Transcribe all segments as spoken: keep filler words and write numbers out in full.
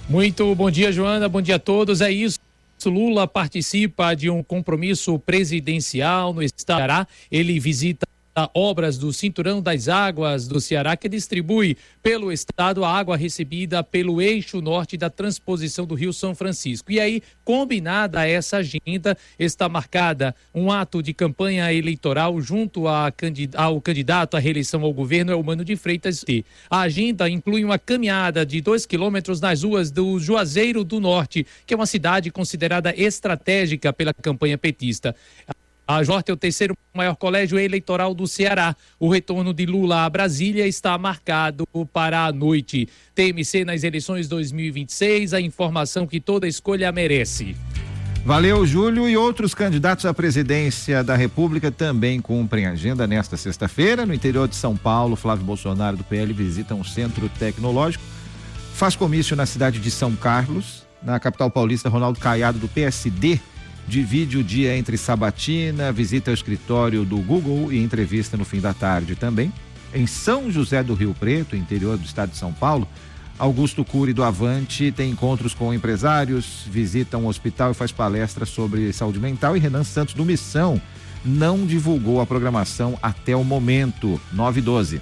Muito bom dia, Joana. Bom dia a todos. É isso. Lula participa de um compromisso presidencial no estado do Ceará. Ele visita obras do Cinturão das Águas do Ceará, que distribui pelo estado a água recebida pelo eixo norte da transposição do Rio São Francisco. E aí, combinada essa agenda, está marcada um ato de campanha eleitoral junto a candid- ao candidato à reeleição ao governo, Eumano de Freitas. A agenda inclui uma caminhada de dois quilômetros nas ruas do Juazeiro do Norte, que é uma cidade considerada estratégica pela campanha petista. A J é o terceiro maior colégio eleitoral do Ceará. O retorno de Lula a Brasília está marcado para a noite. T M C nas eleições dois mil e vinte e seis, a informação que toda escolha merece. Valeu, Júlio. E outros candidatos à presidência da República também cumprem agenda nesta sexta-feira. No interior de São Paulo, Flávio Bolsonaro, do P L, visita um centro tecnológico. Faz comício na cidade de São Carlos. Na capital paulista, Ronaldo Caiado, do P S D, divide o dia entre sabatina, visita ao escritório do Google e entrevista no fim da tarde também. Em São José do Rio Preto, interior do estado de São Paulo, Augusto Cury, do Avante, tem encontros com empresários, visita um hospital e faz palestras sobre saúde mental. E Renan Santos, do Missão, não divulgou a programação até o momento. nove e doze.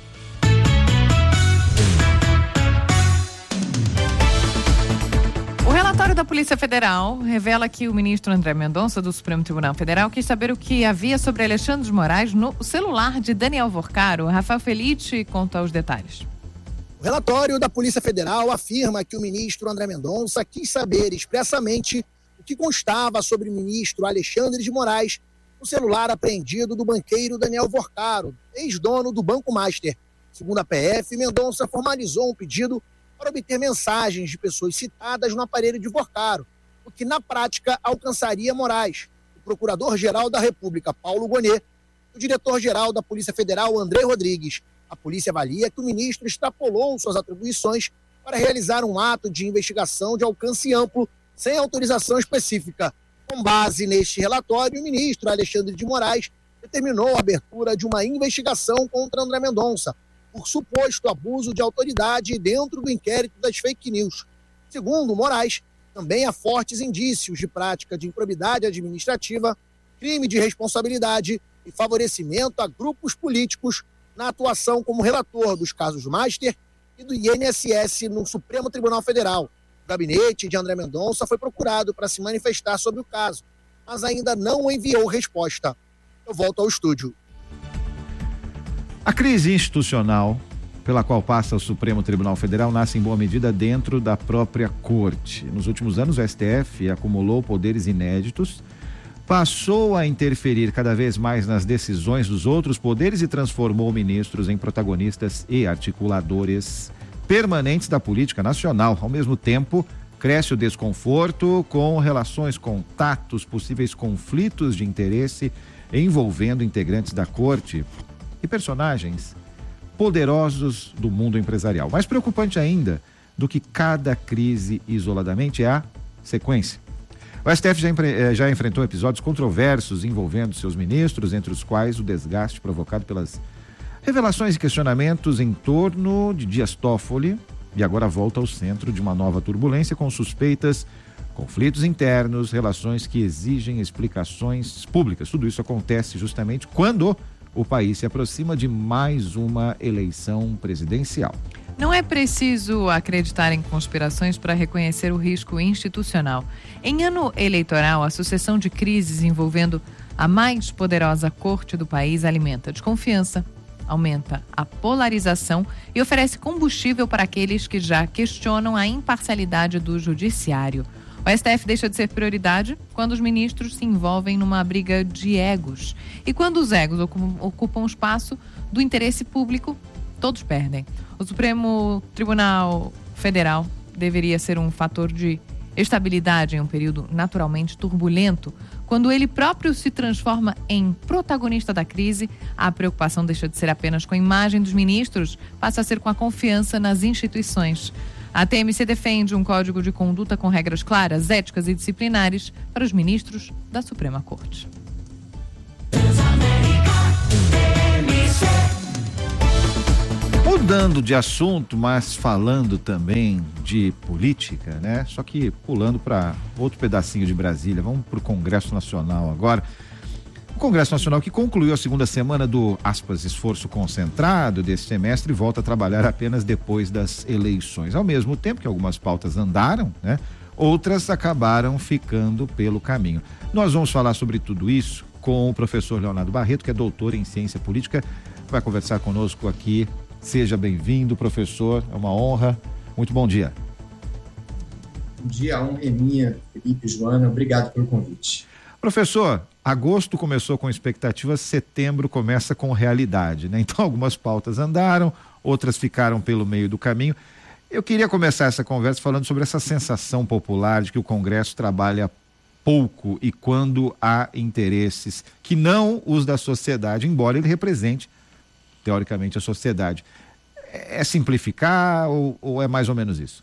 O relatório da Polícia Federal revela que o ministro André Mendonça, do Supremo Tribunal Federal, quis saber o que havia sobre Alexandre de Moraes no celular de Daniel Vorcaro. Rafael Felite conta os detalhes. O relatório da Polícia Federal afirma que o ministro André Mendonça quis saber expressamente o que constava sobre o ministro Alexandre de Moraes no celular apreendido do banqueiro Daniel Vorcaro, ex-dono do Banco Master. Segundo a P F, Mendonça formalizou um pedido para obter mensagens de pessoas citadas no aparelho de Vorcaro, o que na prática alcançaria Moraes. O procurador-geral da República, Paulo Gonet, e o diretor-geral da Polícia Federal, André Rodrigues. A polícia avalia que o ministro extrapolou suas atribuições para realizar um ato de investigação de alcance amplo, sem autorização específica. Com base neste relatório, o ministro Alexandre de Moraes determinou a abertura de uma investigação contra André Mendonça, por suposto abuso de autoridade dentro do inquérito das fake news. Segundo Moraes, também há fortes indícios de prática de improbidade administrativa, crime de responsabilidade e favorecimento a grupos políticos na atuação como relator dos casos Master e do I N S S no Supremo Tribunal Federal. O gabinete de André Mendonça foi procurado para se manifestar sobre o caso, mas ainda não enviou resposta. Eu volto ao estúdio. A crise institucional pela qual passa o Supremo Tribunal Federal nasce em boa medida dentro da própria corte. Nos últimos anos, o S T F acumulou poderes inéditos, passou a interferir cada vez mais nas decisões dos outros poderes e transformou ministros em protagonistas e articuladores permanentes da política nacional. Ao mesmo tempo, cresce o desconforto com relações, contatos, possíveis conflitos de interesse envolvendo integrantes da corte e personagens poderosos do mundo empresarial. Mais preocupante ainda do que cada crise isoladamente é a sequência. O S T F já, empre... já enfrentou episódios controversos envolvendo seus ministros, entre os quais o desgaste provocado pelas revelações e questionamentos em torno de Dias Toffoli, e agora volta ao centro de uma nova turbulência com suspeitas, conflitos internos, relações que exigem explicações públicas. Tudo isso acontece justamente quando o país se aproxima de mais uma eleição presidencial. Não é preciso acreditar em conspirações para reconhecer o risco institucional. Em ano eleitoral, a sucessão de crises envolvendo a mais poderosa corte do país alimenta a desconfiança, aumenta a polarização e oferece combustível para aqueles que já questionam a imparcialidade do judiciário. O S T F deixa de ser prioridade quando os ministros se envolvem numa briga de egos. E quando os egos ocupam o espaço do interesse público, todos perdem. O Supremo Tribunal Federal deveria ser um fator de estabilidade em um período naturalmente turbulento. Quando ele próprio se transforma em protagonista da crise, a preocupação deixa de ser apenas com a imagem dos ministros, passa a ser com a confiança nas instituições. A T M C defende um código de conduta com regras claras, éticas e disciplinares para os ministros da Suprema Corte. Mudando de assunto, mas falando também de política, né? Só que pulando para outro pedacinho de Brasília. Vamos para o Congresso Nacional agora. O Congresso Nacional, que concluiu a segunda semana do, aspas, esforço concentrado desse semestre, volta a trabalhar apenas depois das eleições. Ao mesmo tempo que algumas pautas andaram, né? Outras acabaram ficando pelo caminho. Nós vamos falar sobre tudo isso com o professor Leonardo Barreto, que é doutor em ciência política, vai conversar conosco aqui. Seja bem-vindo, professor, é uma honra. Muito bom dia. Bom dia, a honra é minha, Felipe, Joana, obrigado pelo convite. Professor, agosto começou com expectativas, setembro começa com realidade, né? Então algumas pautas andaram, outras ficaram pelo meio do caminho. Eu queria começar essa conversa falando sobre essa sensação popular de que o Congresso trabalha pouco e quando há interesses que não os da sociedade, embora ele represente, teoricamente, a sociedade. É simplificar ou, ou é mais ou menos isso?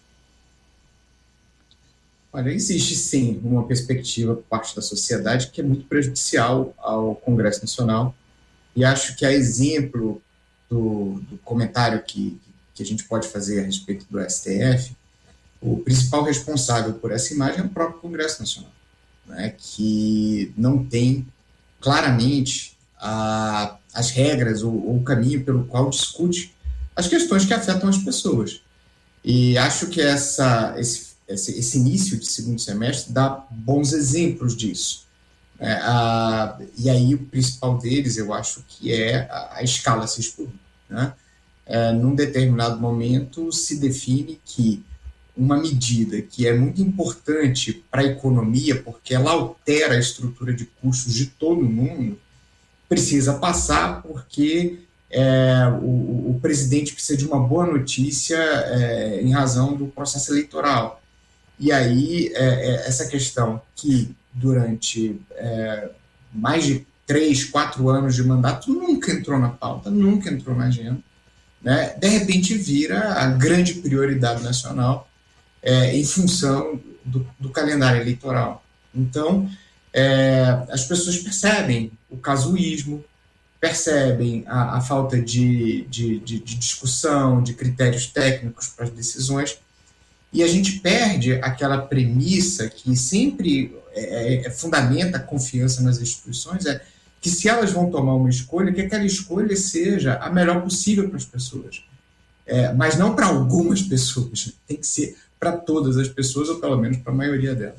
Olha, existe sim uma perspectiva por parte da sociedade que é muito prejudicial ao Congresso Nacional e acho que a exemplo do, do comentário que que a gente pode fazer a respeito do S T F, o principal responsável por essa imagem é o próprio Congresso Nacional, né, que não tem claramente a, as regras ou, ou o caminho pelo qual discute as questões que afetam as pessoas. E acho que essa, esse, esse, esse início de segundo semestre dá bons exemplos disso. É, a, e aí o principal deles, eu acho que é a, a escala seis por um, né? É, num determinado momento se define que uma medida que é muito importante para a economia, porque ela altera a estrutura de custos de todo mundo, precisa passar porque é, o, o presidente precisa de uma boa notícia é, em razão do processo eleitoral. E aí é, é, essa questão que durante é, mais de três, quatro anos de mandato nunca entrou na pauta, nunca entrou na agenda, né, de repente vira a grande prioridade nacional é, em função do, do calendário eleitoral. Então, é, as pessoas percebem o casuísmo, percebem a, a falta de, de, de, de discussão, de critérios técnicos para as decisões, e a gente perde aquela premissa que sempre é, é, fundamenta a confiança nas instituições, é que se elas vão tomar uma escolha, que aquela escolha seja a melhor possível para as pessoas. É, mas não para algumas pessoas, tem que ser para todas as pessoas, ou pelo menos para a maioria delas.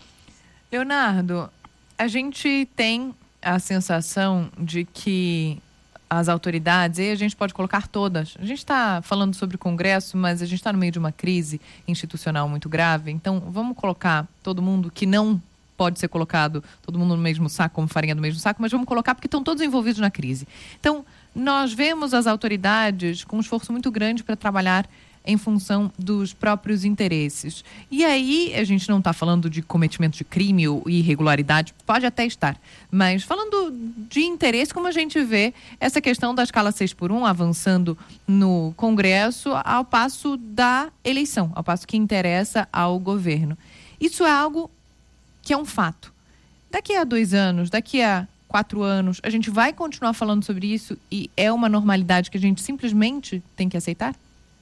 Leonardo, a gente tem a sensação de que as autoridades, e a gente pode colocar todas, a gente está falando sobre o Congresso, mas a gente está no meio de uma crise institucional muito grave, então vamos colocar todo mundo que não pode ser colocado todo mundo no mesmo saco, como farinha do mesmo saco, mas vamos colocar porque estão todos envolvidos na crise. Então, nós vemos as autoridades com um esforço muito grande para trabalhar em função dos próprios interesses. E aí, a gente não está falando de cometimento de crime ou irregularidade, pode até estar, mas falando de interesse, como a gente vê essa questão da escala seis por um avançando no Congresso ao passo da eleição, ao passo que interessa ao governo. Isso é algo que é um fato. Daqui a dois anos, daqui a quatro anos, a gente vai continuar falando sobre isso e é uma normalidade que a gente simplesmente tem que aceitar?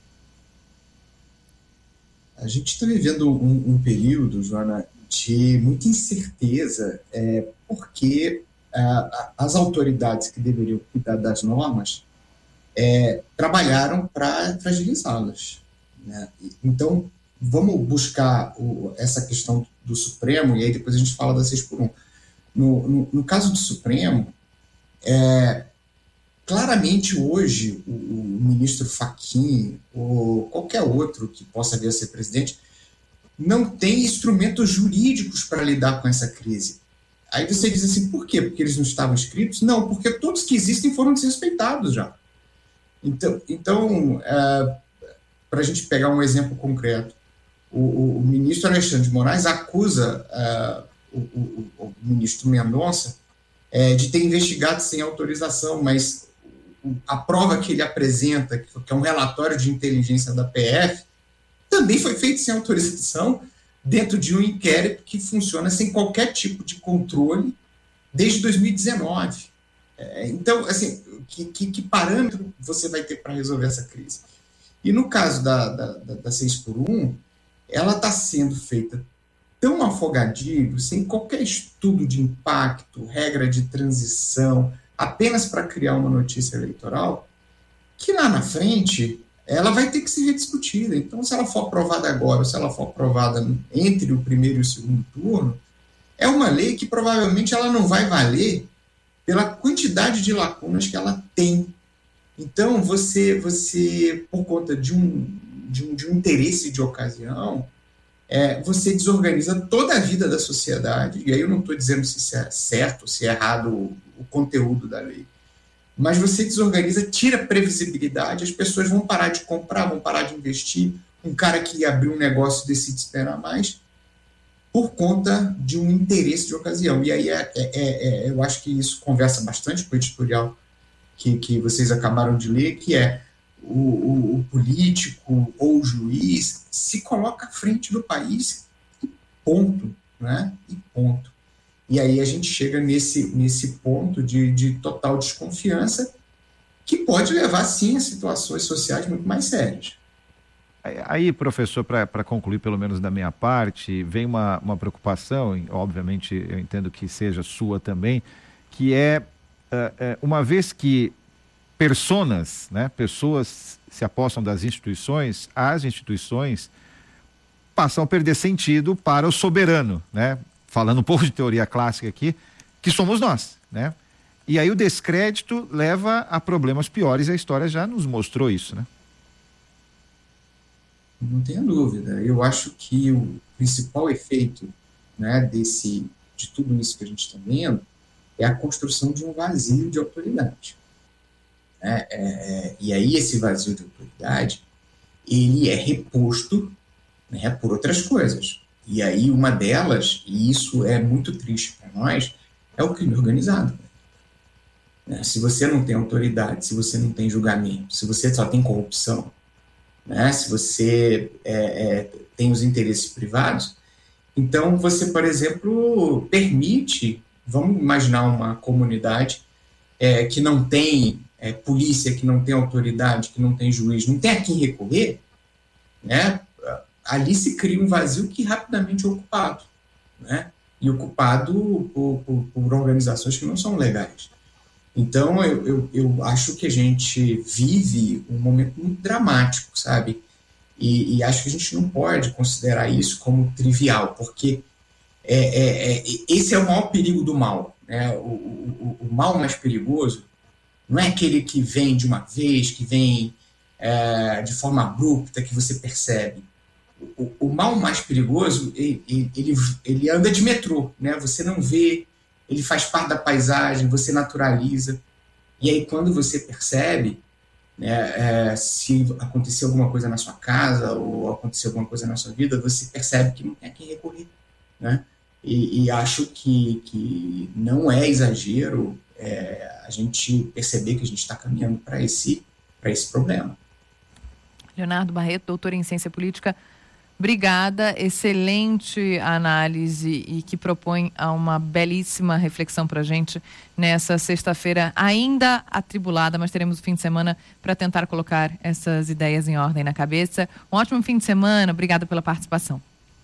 A gente está vivendo um, um período, Joana, de muita incerteza, é, porque a, as autoridades que deveriam cuidar das normas é, trabalharam para fragilizá-las, né? Então, vamos buscar o, essa questão do Supremo, e aí depois a gente fala da seis por um. No, no, no caso do Supremo, é, claramente hoje o, o ministro Fachin ou qualquer outro que possa vir a ser presidente não tem instrumentos jurídicos para lidar com essa crise. Aí você diz assim, por quê? Porque eles não estavam inscritos? Não, porque todos que existem foram desrespeitados já. Então, então é, para a gente pegar um exemplo concreto, o, o, o ministro Alexandre de Moraes acusa uh, o, o, o ministro Mendonça é, de ter investigado sem autorização, mas a prova que ele apresenta, que é um relatório de inteligência da P F, também foi feito sem autorização, dentro de um inquérito que funciona sem qualquer tipo de controle desde dois mil e dezenove. É, então, assim, que, que, que parâmetro você vai ter para resolver essa crise? E no caso da, da, da, da seis por um, ela está sendo feita tão afogadinho, sem qualquer estudo de impacto, regra de transição, apenas para criar uma notícia eleitoral, que lá na frente ela vai ter que ser rediscutida. Então, se ela for aprovada agora, ou se ela for aprovada entre o primeiro e o segundo turno, é uma lei que provavelmente ela não vai valer pela quantidade de lacunas que ela tem. Então, você, você por conta de um, de um, de um interesse de ocasião, é, você desorganiza toda a vida da sociedade, e aí eu não estou dizendo se isso é certo, se é errado o, o conteúdo da lei, mas você desorganiza, tira a previsibilidade, as pessoas vão parar de comprar, vão parar de investir, um cara que ia abrir um negócio decide esperar mais, por conta de um interesse de ocasião. E aí é, é, é, eu acho que isso conversa bastante com o editorial que, que vocês acabaram de ler, que é o, o, o político ou o juiz se coloca à frente do país e ponto, né? E ponto. E aí a gente chega nesse, nesse ponto de, de total desconfiança que pode levar, sim, a situações sociais muito mais sérias. Aí, professor, para concluir pelo menos da minha parte, vem uma, uma preocupação, obviamente eu entendo que seja sua também, que é, uh, uma vez que personas, né, pessoas se apossam das instituições, as instituições passam a perder sentido para o soberano, né? Falando um pouco de teoria clássica aqui, que somos nós, né? E aí o descrédito leva a problemas piores, e a história já nos mostrou isso, né? Não tenha dúvida. Eu acho que o principal efeito, né, desse, de tudo isso que a gente está vendo é a construção de um vazio de autoridade. É, é, e aí esse vazio de autoridade ele é reposto, né, por outras coisas. E aí uma delas, e isso é muito triste para nós, é o crime organizado. Né? Se você não tem autoridade, se você não tem julgamento, se você só tem corrupção, né? Se você é, é, tem os interesses privados, então você, por exemplo, permite, vamos imaginar uma comunidade é, que não tem é, polícia, que não tem autoridade, que não tem juiz, não tem a quem recorrer, né? Ali se cria um vazio que rapidamente é ocupado, né? E ocupado por, por, por organizações que não são legais. Então, eu, eu, eu acho que a gente vive um momento muito dramático, sabe? E, e acho que a gente não pode considerar isso como trivial, porque é, é, é, esse é o maior perigo do mal, né? O, o, o mal mais perigoso não é aquele que vem de uma vez, que vem é, de forma abrupta, que você percebe. O, o mal mais perigoso, ele, ele, ele anda de metrô, né? Você não vê, ele faz parte da paisagem, você naturaliza, e aí quando você percebe, né, é, se acontecer alguma coisa na sua casa, ou acontecer alguma coisa na sua vida, você percebe que não tem a quem recorrer, né? E, e acho que, que não é exagero é, a gente perceber que a gente está caminhando para esse, para esse problema. Leonardo Barreto, doutor em Ciência Política, obrigada, excelente análise e que propõe uma belíssima reflexão para a gente nessa sexta-feira ainda atribulada, mas teremos o fim de semana para tentar colocar essas ideias em ordem na cabeça. Um ótimo fim de semana, obrigada pela participação.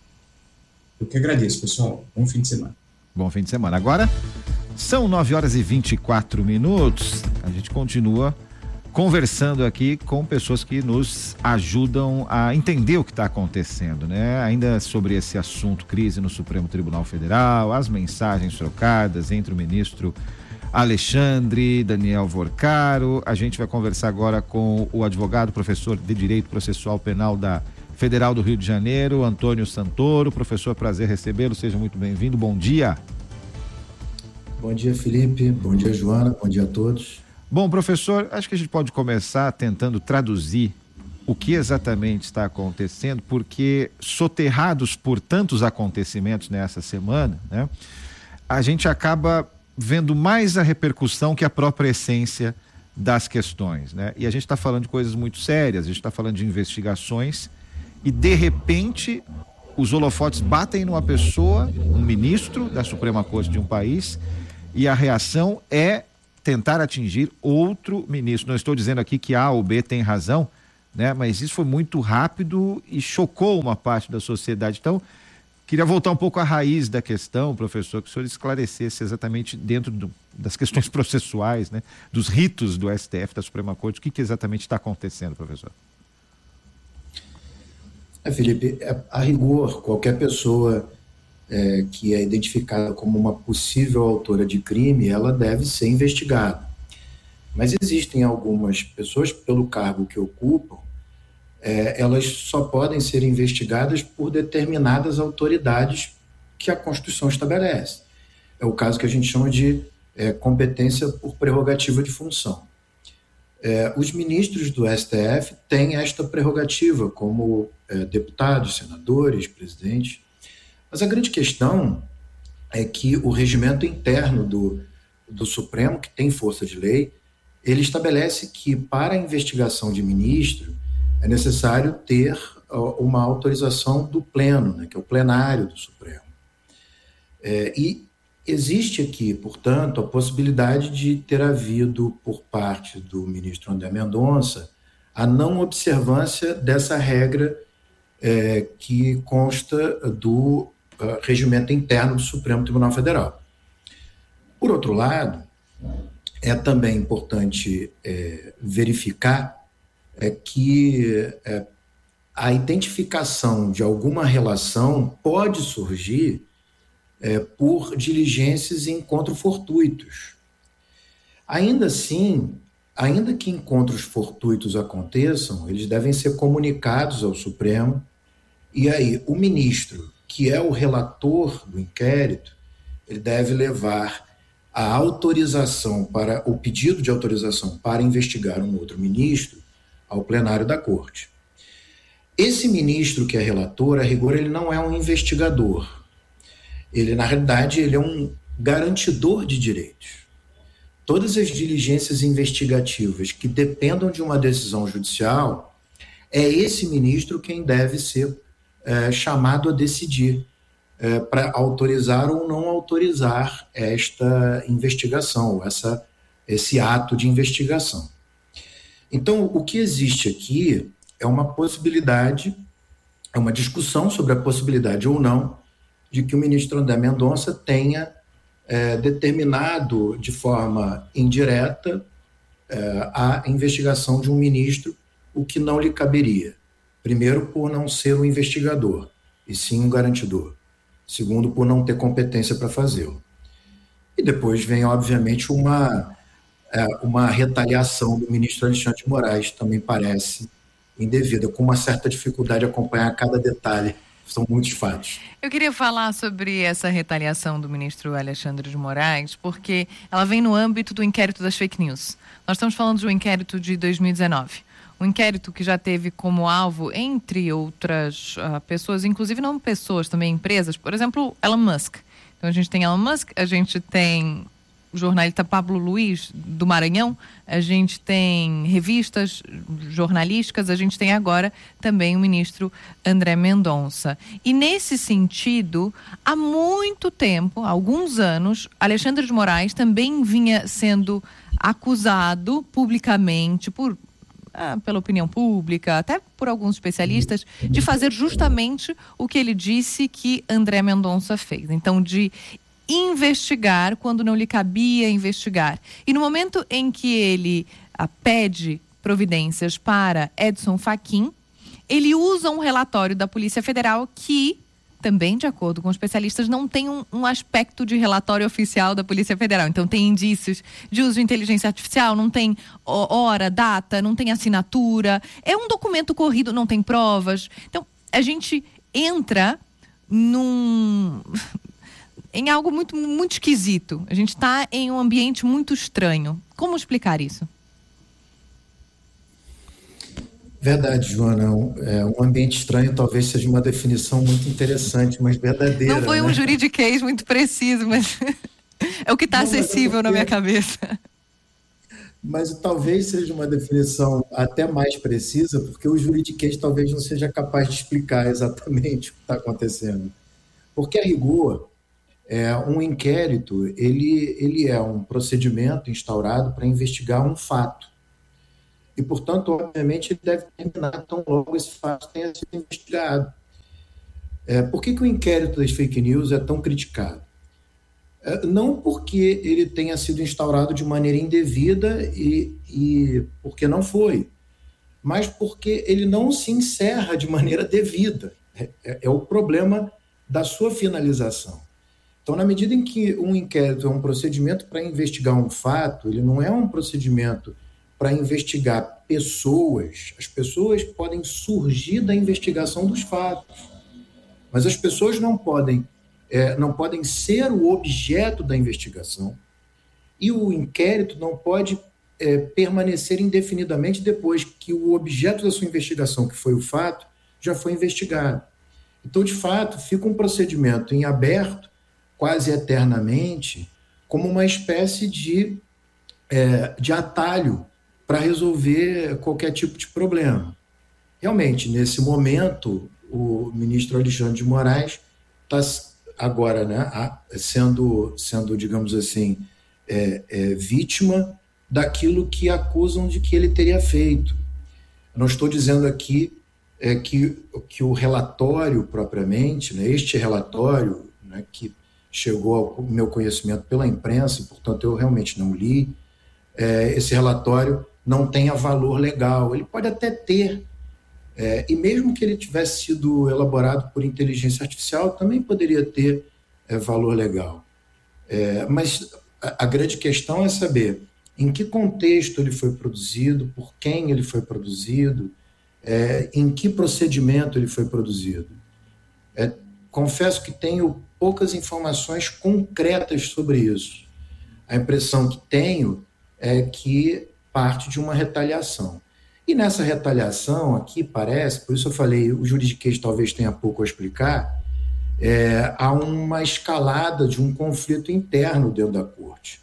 Eu que agradeço, pessoal. Bom fim de semana. Bom fim de semana. Agora são nove horas e vinte e quatro minutos, a gente continua conversando aqui com pessoas que nos ajudam a entender o que está acontecendo, né? Ainda sobre esse assunto, crise no Supremo Tribunal Federal, as mensagens trocadas entre o ministro Alexandre, Daniel Vorcaro. A gente vai conversar agora com o advogado, professor de Direito Processual Penal da Federal do Rio de Janeiro, Antônio Santoro. Professor, prazer recebê-lo, seja muito bem-vindo, bom dia. Bom dia, Felipe, bom dia, Joana, bom dia a todos. Bom, professor, acho que a gente pode começar tentando traduzir o que exatamente está acontecendo, porque soterrados por tantos acontecimentos nessa semana, né, a gente acaba vendo mais a repercussão que a própria essência das questões, né? E a gente está falando de coisas muito sérias, a gente está falando de investigações e, de repente, os holofotes batem numa pessoa, um ministro da Suprema Corte de um país, e a reação é tentar atingir outro ministro. Não estou dizendo aqui que A ou B tem razão, né? Mas isso foi muito rápido e chocou uma parte da sociedade. Então, queria voltar um pouco à raiz da questão, professor, que o senhor esclarecesse exatamente dentro do, das questões processuais, né? Dos ritos do S T F, da Suprema Corte, o que, que exatamente está acontecendo, professor? É, Felipe, a rigor, qualquer pessoa é, que é identificada como uma possível autora de crime, ela deve ser investigada. Mas existem algumas pessoas, pelo cargo que ocupam, é, elas só podem ser investigadas por determinadas autoridades que a Constituição estabelece. É o caso que a gente chama de é, competência por prerrogativa de função. É, os ministros do S T F têm esta prerrogativa como é, deputados, senadores, presidentes. Mas a grande questão é que o regimento interno do, do Supremo, que tem força de lei, ele estabelece que para a investigação de ministro é necessário ter uma autorização do pleno, né, que é o plenário do Supremo. É, e existe aqui, portanto, a possibilidade de ter havido, por parte do ministro André Mendonça, a não observância dessa regra é, que consta do uh, regimento interno do Supremo Tribunal Federal. Por outro lado, é também importante é, verificar é, que é, a identificação de alguma relação pode surgir É, por diligências e encontros fortuitos. Ainda assim, ainda que encontros fortuitos aconteçam, eles devem ser comunicados ao Supremo, e aí o ministro, que é o relator do inquérito, ele deve levar a autorização para, o pedido de autorização para investigar um outro ministro ao plenário da Corte. Esse ministro que é relator, a rigor, ele não é um investigador. Ele, na realidade, ele é um garantidor de direitos. Todas as diligências investigativas que dependam de uma decisão judicial, é esse ministro quem deve ser é, chamado a decidir é, para autorizar ou não autorizar esta investigação, essa, esse ato de investigação. Então, o que existe aqui é uma possibilidade, é uma discussão sobre a possibilidade ou não de que o ministro André Mendonça tenha é, determinado de forma indireta é, a investigação de um ministro, o que não lhe caberia. Primeiro, por não ser um investigador, e sim um garantidor. Segundo, por não ter competência para fazê-lo. E depois vem, obviamente, uma, é, uma retaliação do ministro Alexandre de Moraes, também parece indevida, com uma certa dificuldade de acompanhar cada detalhe. São muitos fatos. Eu queria falar sobre essa retaliação do ministro Alexandre de Moraes, porque ela vem no âmbito do inquérito das fake news. Nós estamos falando de um inquérito de dois mil e dezenove. Um inquérito que já teve como alvo, entre outras uh, pessoas, inclusive não pessoas, também empresas, por exemplo, Elon Musk. Então a gente tem Elon Musk, a gente tem o jornalista Pablo Luiz, do Maranhão, a gente tem revistas jornalísticas, a gente tem agora também o ministro André Mendonça. E nesse sentido, há muito tempo, há alguns anos, Alexandre de Moraes também vinha sendo acusado publicamente por ah, pela opinião pública, até por alguns especialistas, de fazer justamente o que ele disse que André Mendonça fez. Então, de investigar quando não lhe cabia investigar. E no momento em que ele ah, pede providências para Edson Fachin, ele usa um relatório da Polícia Federal que, também de acordo com especialistas, não tem um, um aspecto de relatório oficial da Polícia Federal. Então tem indícios de uso de inteligência artificial, não tem hora, data, não tem assinatura. É um documento corrido, não tem provas. Então a gente entra num... em algo muito, muito esquisito. A gente está em um ambiente muito estranho. Como explicar isso? Verdade, Joana. Um, é, um ambiente estranho talvez seja uma definição muito interessante, mas verdadeira. Não foi um né? juridiquês muito preciso, mas é o que está acessível porque... na minha cabeça. Mas talvez seja uma definição até mais precisa, porque o juridiquês talvez não seja capaz de explicar exatamente o que está acontecendo. Porque, a rigor, É, um inquérito, ele, ele é um procedimento instaurado para investigar um fato. E, portanto, obviamente, ele deve terminar tão logo esse fato tenha sido investigado. É, por que, que o inquérito das fake news é tão criticado? É, não porque ele tenha sido instaurado de maneira indevida e, e porque não foi, mas porque ele não se encerra de maneira devida. É, é, é o problema da sua finalização. Então, na medida em que um inquérito é um procedimento para investigar um fato, ele não é um procedimento para investigar pessoas. As pessoas podem surgir da investigação dos fatos, mas as pessoas não podem, é, não podem ser o objeto da investigação e o inquérito não pode é, permanecer indefinidamente depois que o objeto da sua investigação, que foi o fato, já foi investigado. Então, de fato, fica um procedimento em aberto, quase eternamente, como uma espécie de, é, de atalho para resolver qualquer tipo de problema. Realmente, nesse momento, o ministro Alexandre de Moraes está agora, né, sendo, sendo, digamos assim, é, é, vítima daquilo que acusam de que ele teria feito. Não estou dizendo aqui é, que, que o relatório propriamente, né, este relatório, né, que chegou ao meu conhecimento pela imprensa, portanto eu realmente não li, é, esse relatório não tenha valor legal. Ele pode até ter, é, e mesmo que ele tivesse sido elaborado por inteligência artificial, também poderia ter é, valor legal. É, mas a, a grande questão é saber em que contexto ele foi produzido, por quem ele foi produzido, é, em que procedimento ele foi produzido. É, confesso que tenho poucas informações concretas sobre isso. A impressão que tenho é que parte de uma retaliação. E nessa retaliação aqui parece, por isso eu falei, o juridiquês talvez tenha pouco a explicar, é, há uma escalada de um conflito interno dentro da corte.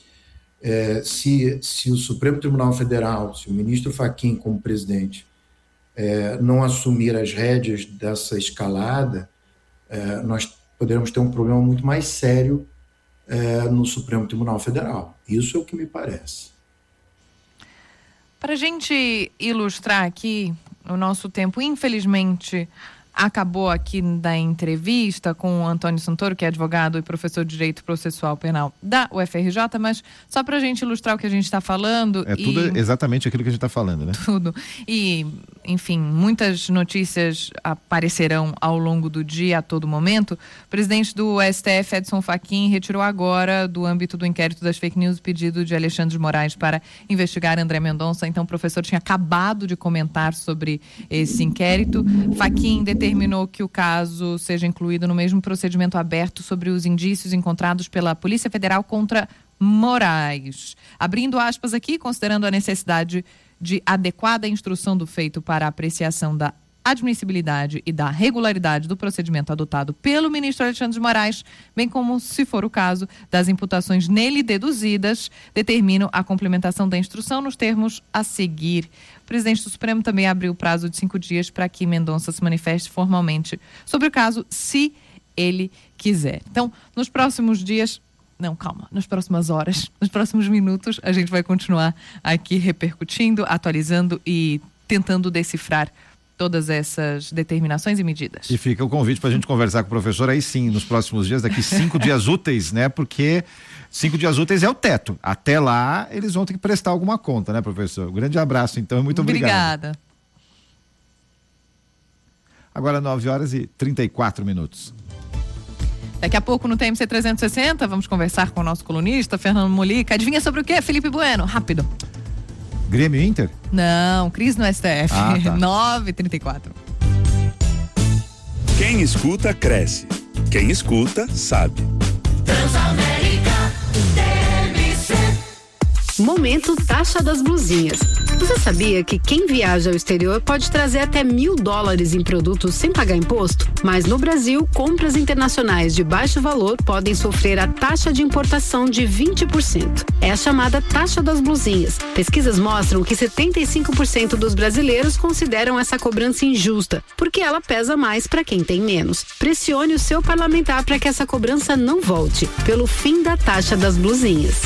É, se, se o Supremo Tribunal Federal, se o ministro Fachin como presidente, é, não assumir as rédeas dessa escalada, é, nós poderemos ter um problema muito mais sério é, no Supremo Tribunal Federal. Isso é o que me parece. Para a gente ilustrar aqui, o nosso tempo, infelizmente, acabou aqui da entrevista com o Antônio Santoro, que é advogado e professor de Direito Processual Penal da U F R J, mas só para a gente ilustrar o que a gente está falando. É e... tudo exatamente aquilo que a gente está falando, né? Tudo. E, enfim, muitas notícias aparecerão ao longo do dia, a todo momento. O presidente do S T F, Edson Fachin, retirou agora do âmbito do inquérito das fake news o pedido de Alexandre de Moraes para investigar André Mendonça. Então, o professor tinha acabado de comentar sobre esse inquérito. Fachin determinou determinou que o caso seja incluído no mesmo procedimento aberto sobre os indícios encontrados pela Polícia Federal contra Moraes. Abrindo aspas aqui, considerando a necessidade de adequada instrução do feito para a apreciação da admissibilidade e da regularidade do procedimento adotado pelo ministro Alexandre de Moraes, bem como, se for o caso, das imputações nele deduzidas, determino a complementação da instrução nos termos a seguir. O presidente do Supremo também abriu o prazo de cinco dias para que Mendonça se manifeste formalmente sobre o caso, se ele quiser. Então, nos próximos dias... Não, calma. Nas próximas horas, nos próximos minutos, a gente vai continuar aqui repercutindo, atualizando e tentando decifrar todas essas determinações e medidas. E fica o convite para a gente conversar com o professor aí sim, nos próximos dias, daqui cinco dias úteis, né? Porque cinco dias úteis é o teto. Até lá, eles vão ter que prestar alguma conta, né, professor? Um grande abraço, então, muito obrigado. Obrigada. Agora nove horas e trinta e quatro minutos. Daqui a pouco no T M C trezentos e sessenta, vamos conversar com o nosso colunista, Fernando Molica. Adivinha sobre o quê, Felipe Bueno? Rápido. Grêmio Inter? Não, crise no S T F. Ah, tá. nove e trinta e quatro. Quem escuta, cresce. Quem escuta, sabe. Transamérica, T M C. Momento Taxa das Blusinhas. Você sabia que quem viaja ao exterior pode trazer até mil dólares em produtos sem pagar imposto? Mas no Brasil, compras internacionais de baixo valor podem sofrer a taxa de importação de vinte por cento. É a chamada taxa das blusinhas. Pesquisas mostram que setenta e cinco por cento dos brasileiros consideram essa cobrança injusta, porque ela pesa mais para quem tem menos. Pressione o seu parlamentar para que essa cobrança não volte, pelo fim da taxa das blusinhas.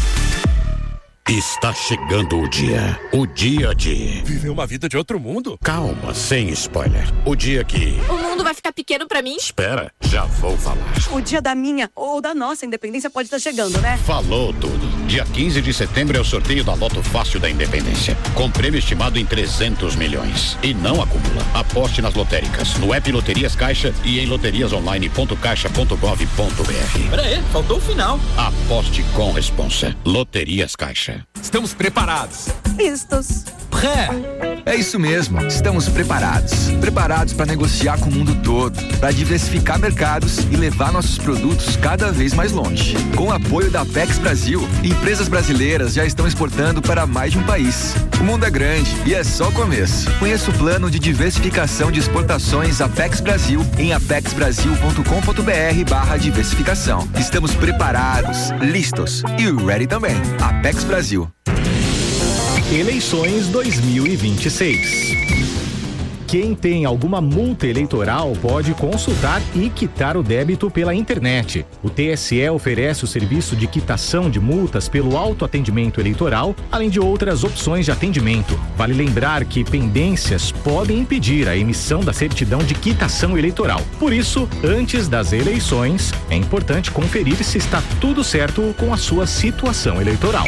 Está chegando o dia. O dia de... viver uma vida de outro mundo? Calma, sem spoiler. O dia que... o mundo vai ficar pequeno pra mim? Espera, já vou falar. O dia da minha ou da nossa independência pode estar chegando, né? Falou tudo. Dia quinze de setembro é o sorteio da Loto Fácil da Independência. Com prêmio estimado em trezentos milhões. E não acumula. Aposte nas lotéricas, no app Loterias Caixa e em loterias online ponto caixa ponto gov ponto br. Pera aí, faltou o final. Aposte com responsa. Loterias Caixa. Estamos preparados. Vistos. Pré. É isso mesmo, estamos preparados. Preparados para negociar com o mundo todo, para diversificar mercados e levar nossos produtos cada vez mais longe. Com o apoio da Apex Brasil, empresas brasileiras já estão exportando para mais de um país. O mundo é grande e é só o começo. Conheça o plano de diversificação de exportações Apex Brasil em apex brasil ponto com ponto br barra diversificação. Estamos preparados, listos e ready também. Apex Brasil. Eleições dois mil e vinte e seis. Quem tem alguma multa eleitoral pode consultar e quitar o débito pela internet. O T S E oferece o serviço de quitação de multas pelo autoatendimento eleitoral, além de outras opções de atendimento. Vale lembrar que pendências podem impedir a emissão da certidão de quitação eleitoral. Por isso, antes das eleições, é importante conferir se está tudo certo com a sua situação eleitoral.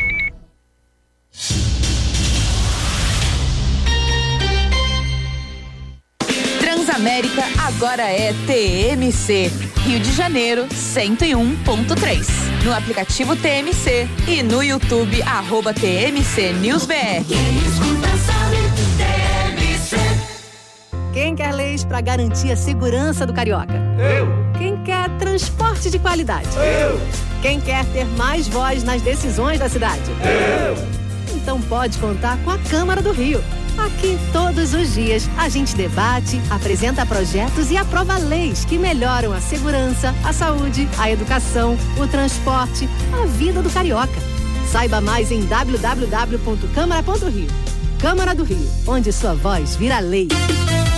Transamérica agora é T M C. Rio de Janeiro, cento e um ponto três. No aplicativo T M C e no YouTube, arroba T M C News B R. Quem escuta sabe, T M C. Quem quer leis para garantir a segurança do carioca? Eu. Quem quer transporte de qualidade? Eu. Quem quer ter mais voz nas decisões da cidade? Eu. Então pode contar com a Câmara do Rio. Aqui, todos os dias, a gente debate, apresenta projetos e aprova leis que melhoram a segurança, a saúde, a educação, o transporte, a vida do carioca. Saiba mais em w w w ponto câmara ponto rio. Câmara do Rio, onde sua voz vira lei.